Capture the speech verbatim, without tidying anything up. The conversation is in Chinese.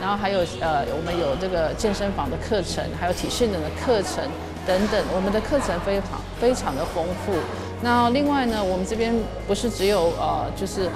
然后还有呃我们有这个健身房的课程，还有体适能的课程等等，我们的课程非常非常的丰富。那另外呢，我们这边不是只有呃就是